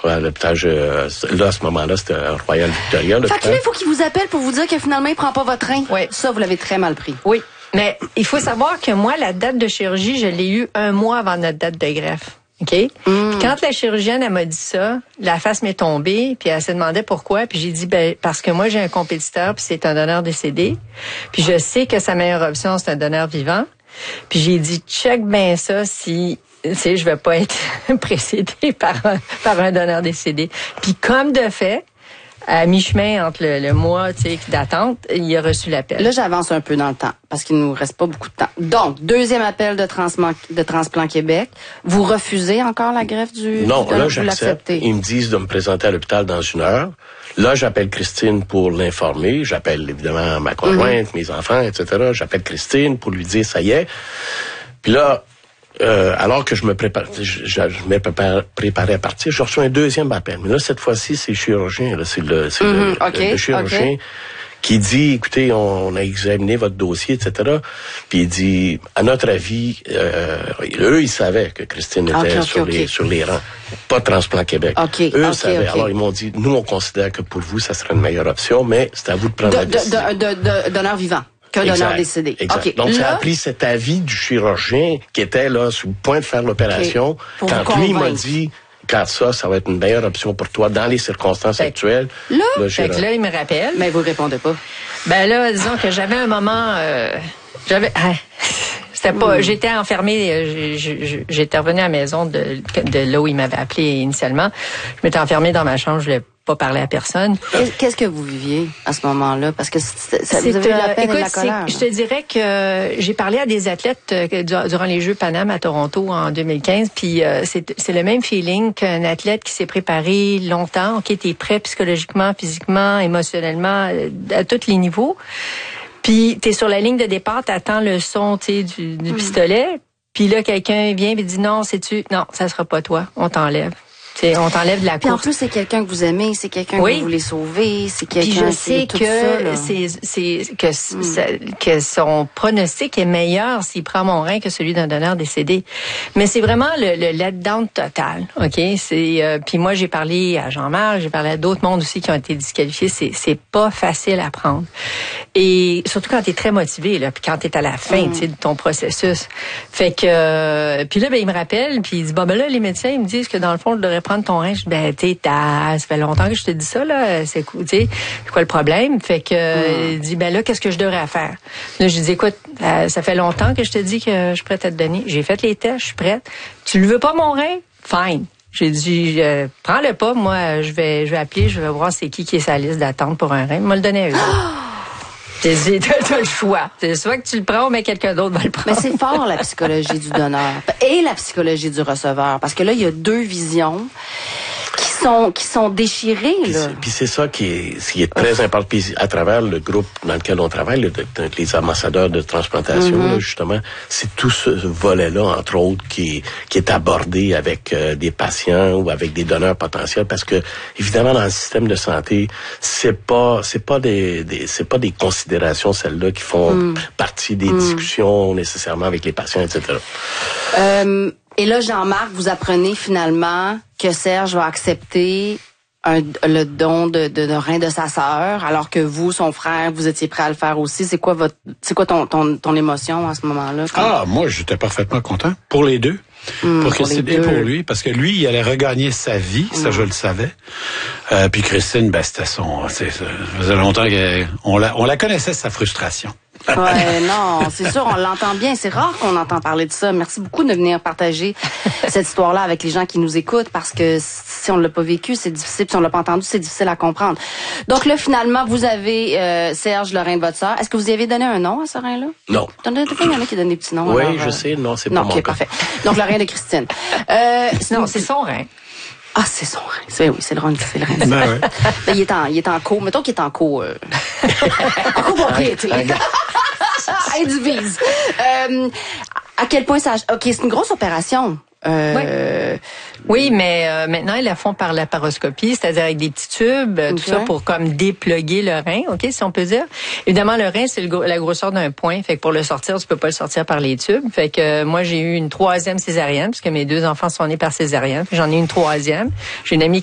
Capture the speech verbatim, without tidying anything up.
à l'hôpital, je, là, à ce moment-là, c'était Royal Victoria. Fait que là, il faut qu'il vous appelle pour vous dire que finalement, il prend pas votre train. Oui. Ça, vous l'avez très mal pris. Oui. Mais il faut savoir que moi, la date de chirurgie, je l'ai eue un mois avant notre date de greffe. OK? Mm. Puis quand la chirurgienne, elle m'a dit ça, la face m'est tombée, puis elle se demandait pourquoi, puis j'ai dit, ben, parce que moi, j'ai un compétiteur, puis c'est un donneur décédé, puis je sais que sa meilleure option, c'est un donneur vivant. Puis j'ai dit, check bien ça si, tu sais, je vais pas être précédée par un, par un donneur décédé. Puis comme de fait, à mi-chemin entre le, le mois, tu sais, d'attente, il a reçu l'appel. Là, j'avance un peu dans le temps, parce qu'il nous reste pas beaucoup de temps. Donc, deuxième appel de Transplant, de Transplant Québec. Vous refusez encore la greffe du... Non, du là, j'accepte. Ils me disent de me présenter à l'hôpital dans une heure. Là, j'appelle Christine pour l'informer. J'appelle, évidemment, ma conjointe, mm-hmm. mes enfants, et cetera. J'appelle Christine pour lui dire, ça y est. Puis là, Euh, alors que je me prépare, je, je me prépare, préparais à partir, je reçois un deuxième appel. Mais là, cette fois-ci, c'est le chirurgien, là, c'est le, c'est mm-hmm, le, okay, le, le chirurgien okay. qui dit, écoutez, on, on a examiné votre dossier, et cetera. Puis il dit, à notre avis, euh, eux, ils savaient que Christine était okay, okay, sur, okay. Les, sur les rangs. Pas Transplant Québec. Okay, eux okay, savaient. Okay. Alors, ils m'ont dit, nous, on considère que pour vous, ça serait une meilleure option, mais c'est à vous de prendre de, la décision. De, de, de, de donneur vivant. Qu'un donneur décédé. Exact. Okay. Donc, là, ça a pris cet avis du chirurgien qui était là sur le point de faire l'opération. Okay. Quand lui m'a dit, quand ça, ça va être une meilleure option pour toi dans les circonstances fait actuelles. Là, là, fait que là, il me rappelle. Mais vous répondez pas. Ben là, disons que j'avais un moment, euh, j'avais, ah, c'était pas, mmh. j'étais enfermée, j'étais revenue à la maison de, de là où il m'avait appelé initialement. Je m'étais enfermée dans ma chambre, je l'ai pas parler à personne. Qu'est-ce que vous viviez à ce moment-là? Parce que ça, vous avez eu la peine écoute, et la colère. Je te dirais que j'ai parlé à des athlètes durant les Jeux Pan Am à Toronto en deux mille quinze, puis c'est, c'est le même feeling qu'un athlète qui s'est préparé longtemps, qui était prêt psychologiquement, physiquement, émotionnellement, à tous les niveaux. Puis t'es sur la ligne de départ, t'attends le son, tu sais, du, du mm. pistolet, puis là, quelqu'un vient et dit non, c'est-tu... Non, ça sera pas toi, on t'enlève. T'sais, on t'enlève de la puis course. En plus, c'est quelqu'un que vous aimez, c'est quelqu'un oui. que vous voulez sauver, c'est quelqu'un puis je sais qui que ça, c'est, c'est que, mm. ça, que son pronostic est meilleur s'il prend mon rein que celui d'un donneur décédé. Mais c'est vraiment le, le let-down total, ok. C'est euh, puis moi j'ai parlé à Jean-Marc, j'ai parlé à d'autres mondes aussi qui ont été disqualifiés. C'est c'est pas facile à prendre. Et surtout quand t'es très motivé là, puis quand t'es à la fin, mm. tu sais, de ton processus. Fait que euh, puis là ben il me rappelle, puis il dit bon ben là les médecins ils me disent que dans le fond je devrais prendre ton rein. Je dis, ben, tu ça fait longtemps que je te dis ça, là. C'est cool, tu sais. C'est quoi le problème? Fait que, mm. il dit, ben là, qu'est-ce que je devrais faire? Là, je dis, écoute, euh, ça fait longtemps que je te dis que je suis prête à te donner. J'ai fait les tests, je suis prête. Tu le veux pas, mon rein? Fine. J'ai dit, euh, prends-le pas. Moi, je vais, je vais appeler, je vais voir c'est qui qui est sa liste d'attente pour un rein. Moi, le donner à eux. J'ai dit, t'as le choix. C'est soit que tu le prends, mais quelqu'un d'autre va le prendre. Mais c'est fort, la psychologie du donneur et la psychologie du receveur. Parce que là, il y a deux visions qui sont, qui sont déchirées, là. Puis c'est ça qui est, ce qui est très important. Puis à travers le groupe dans lequel on travaille, le, les ambassadeurs de transplantation, mm-hmm. là, justement, c'est tout ce volet-là, entre autres, qui, qui est abordé avec euh, des patients ou avec des donneurs potentiels. Parce que, évidemment, dans le système de santé, c'est pas, c'est pas des, des c'est pas des considérations, celles-là, qui font mm. partie des mm. discussions nécessairement avec les patients, et cetera. Euh, et là, Jean-Marc, vous apprenez finalement que Serge va accepter un, le don de, de, de rein de sa sœur, alors que vous, son frère, vous étiez prêt à le faire aussi. C'est quoi votre, c'est quoi ton, ton, ton émotion à ce moment-là? Ah, moi, j'étais parfaitement content. Pour les deux. Mmh, pour Christine et pour lui, parce que lui, il allait regagner sa vie, ça mmh. je le savais. Euh, puis Christine, ben c'était son, ça faisait longtemps qu'on la, on la connaissait, sa frustration. Ouais, non, c'est sûr, on l'entend bien. C'est rare qu'on entend parler de ça. Merci beaucoup de venir partager cette histoire-là avec les gens qui nous écoutent, parce que si on l'a pas vécu, c'est difficile. Si on l'a pas entendu, c'est difficile à comprendre. Donc là, finalement, vous avez euh, Serge, le rein de votre sœur. Est-ce que vous y avez donné un nom à ce rein-là? Non. Il y en a qui donnent des petits noms. Oui, alors, je euh... sais. Non, c'est pas non, mon okay, cas. Parfait. Donc le rein de Christine. Euh, non, c'est son rein. Ah, c'est son rein. C'est, oui, c'est le rein. C'est le rein. Ben ouais. Ben, il est en, il est en co. Mettons qu'il est en co. Euh... en copropriété. Elle divise. Euh, à quel point ça... OK, c'est une grosse opération. Euh... Oui. oui, mais euh, maintenant, ils la font par laparoscopie, c'est-à-dire avec des petits tubes, okay. tout ça pour comme dépluguer le rein, ok, si on peut dire. Évidemment, le rein, c'est le, la grosseur d'un point, fait que pour le sortir, tu peux pas le sortir par les tubes. Fait que euh, moi, j'ai eu une troisième césarienne, parce que mes deux enfants sont nés par césarienne. J'en ai une troisième. J'ai une amie